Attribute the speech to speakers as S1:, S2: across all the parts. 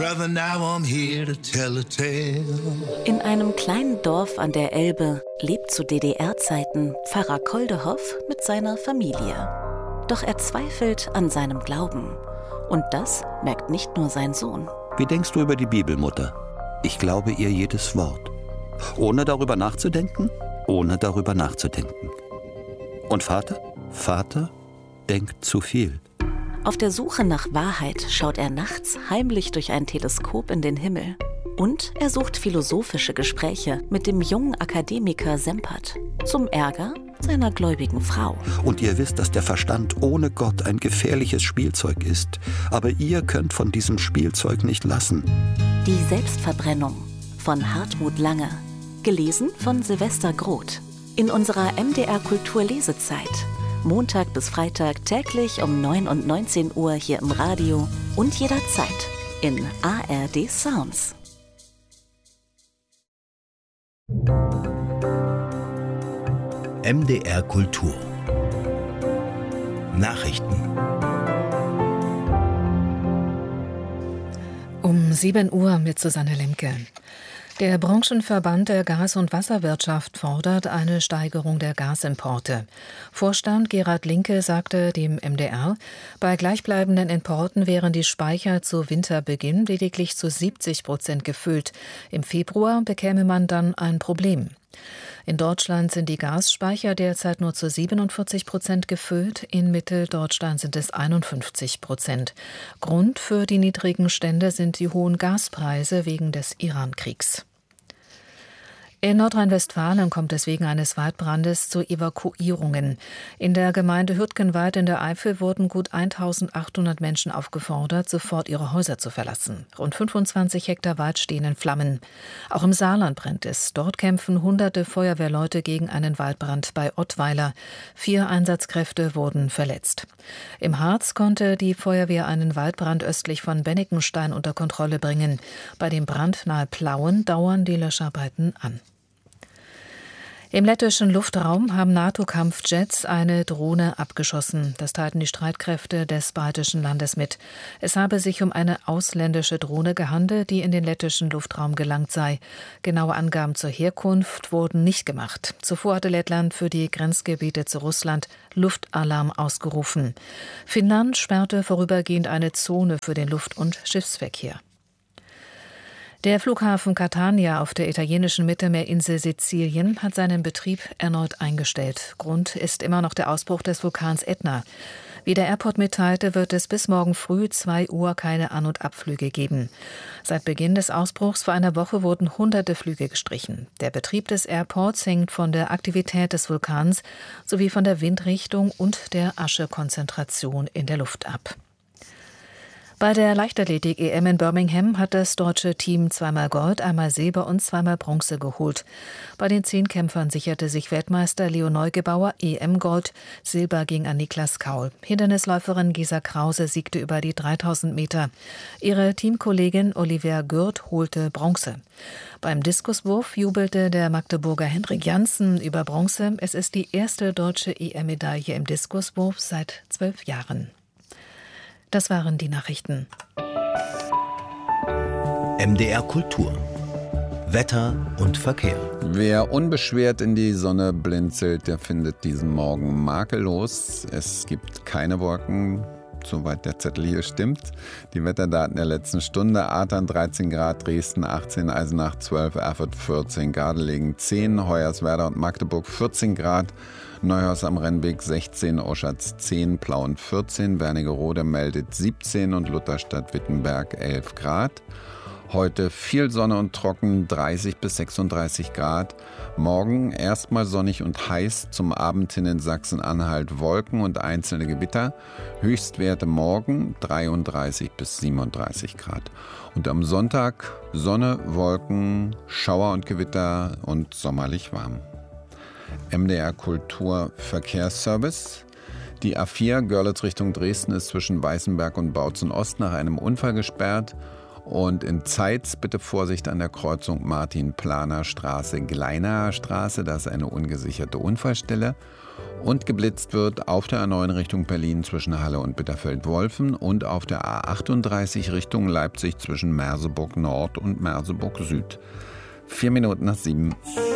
S1: Brother, now I'm here to tell a tale.
S2: In einem kleinen Dorf an der Elbe lebt zu DDR-Zeiten Pfarrer Koldehoff mit seiner Familie. Doch er zweifelt an seinem Glauben. Und das merkt nicht nur sein Sohn.
S3: Wie denkst du über die Bibel, Mutter? Ich glaube ihr jedes Wort. Ohne darüber nachzudenken? Ohne darüber nachzudenken. Und Vater? Vater denkt zu viel.
S2: Auf der Suche nach Wahrheit schaut er nachts heimlich durch ein Teleskop in den Himmel. Und er sucht philosophische Gespräche mit dem jungen Akademiker Sempert. Zum Ärger seiner gläubigen Frau.
S3: Und ihr wisst, dass der Verstand ohne Gott ein gefährliches Spielzeug ist. Aber ihr könnt von diesem Spielzeug nicht lassen.
S2: Die Selbstverbrennung von Hartmut Lange. Gelesen von Silvester Groth. In unserer MDR Kulturlesezeit. Montag bis Freitag täglich um 9 und 19 Uhr hier im Radio und jederzeit in ARD Sounds.
S4: MDR Kultur Nachrichten.
S5: Um 7 Uhr mit Susanne Lemke. Der Branchenverband der Gas- und Wasserwirtschaft fordert eine Steigerung der Gasimporte. Vorstand Gerhard Linke sagte dem MDR, bei gleichbleibenden Importen wären die Speicher zu Winterbeginn lediglich zu 70% gefüllt. Im Februar bekäme man dann ein Problem. In Deutschland sind die Gasspeicher derzeit nur zu 47% gefüllt, in Mitteldeutschland sind es 51%. Grund für die niedrigen Stände sind die hohen Gaspreise wegen des Iran-Kriegs. In Nordrhein-Westfalen kommt es wegen eines Waldbrandes zu Evakuierungen. In der Gemeinde Hürtgenwald in der Eifel wurden gut 1.800 Menschen aufgefordert, sofort ihre Häuser zu verlassen. Rund 25 Hektar Wald stehen in Flammen. Auch im Saarland brennt es. Dort kämpfen hunderte Feuerwehrleute gegen einen Waldbrand bei Ottweiler. 4 Einsatzkräfte wurden verletzt. Im Harz konnte die Feuerwehr einen Waldbrand östlich von Bennikenstein unter Kontrolle bringen. Bei dem Brand nahe Plauen dauern die Löscharbeiten an. Im lettischen Luftraum haben NATO-Kampfjets eine Drohne abgeschossen. Das teilten die Streitkräfte des baltischen Landes mit. Es habe sich um eine ausländische Drohne gehandelt, die in den lettischen Luftraum gelangt sei. Genaue Angaben zur Herkunft wurden nicht gemacht. Zuvor hatte Lettland für die Grenzgebiete zu Russland Luftalarm ausgerufen. Finnland sperrte vorübergehend eine Zone für den Luft- und Schiffsverkehr. Der Flughafen Catania auf der italienischen Mittelmeerinsel Sizilien hat seinen Betrieb erneut eingestellt. Grund ist immer noch der Ausbruch des Vulkans Ätna. Wie der Airport mitteilte, wird es bis morgen früh 2 Uhr keine An- und Abflüge geben. Seit Beginn des Ausbruchs vor einer Woche wurden hunderte Flüge gestrichen. Der Betrieb des Airports hängt von der Aktivität des Vulkans sowie von der Windrichtung und der Aschekonzentration in der Luft ab. Bei der Leichtathletik-EM in Birmingham hat das deutsche Team 2-mal Gold, einmal Silber und 2-mal Bronze geholt. Bei den 10 Kämpfern sicherte sich Weltmeister Leo Neugebauer EM-Gold. Silber ging an Niklas Kaul. Hindernisläuferin Gesa Krause siegte über die 3000 Meter. Ihre Teamkollegin Olivia Gürt holte Bronze. Beim Diskuswurf jubelte der Magdeburger Hendrik Janssen über Bronze. Es ist die erste deutsche EM-Medaille im Diskuswurf seit 12 Jahren. Das waren die Nachrichten.
S4: MDR Kultur Wetter und Verkehr.
S6: Wer unbeschwert in die Sonne blinzelt, der findet diesen Morgen makellos. Es gibt keine Wolken, soweit der Zettel hier stimmt. Die Wetterdaten der letzten Stunde: Adern 13 Grad, Dresden 18, Eisenach 12, Erfurt 14, Gardelegen 10, Hoyerswerda und Magdeburg 14 Grad, Neuhaus am Rennweg 16, Oschatz 10, Plauen 14, Wernigerode meldet 17 und Lutherstadt-Wittenberg 11 Grad. Heute viel Sonne und trocken, 30 bis 36 Grad. Morgen erstmal sonnig und heiß, zum Abend hin in Sachsen-Anhalt Wolken und einzelne Gewitter. Höchstwerte morgen 33 bis 37 Grad. Und am Sonntag Sonne, Wolken, Schauer und Gewitter und sommerlich warm. MDR Kultur Verkehrsservice. Die A4 Görlitz Richtung Dresden ist zwischen Weißenberg und Bautzen Ost nach einem Unfall gesperrt. Und in Zeitz bitte Vorsicht an der Kreuzung Martin-Planer-Straße-Gleinaer Straße. Das ist eine ungesicherte Unfallstelle. Und geblitzt wird auf der A9 Richtung Berlin zwischen Halle und Bitterfeld-Wolfen und auf der A38 Richtung Leipzig zwischen Merseburg Nord und Merseburg Süd. 7:04.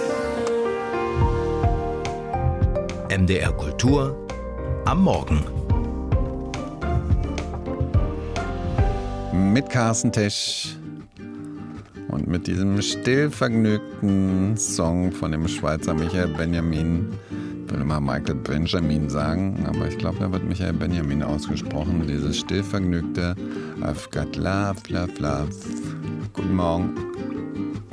S4: MDR Kultur am Morgen.
S6: Mit Carsten Tesch und mit diesem stillvergnügten Song von dem Schweizer Michael Benjamin. Ich will immer Michael Benjamin sagen, aber ich glaube, da wird Michael Benjamin ausgesprochen. Dieses stillvergnügte I've got love, love, love. Guten Morgen.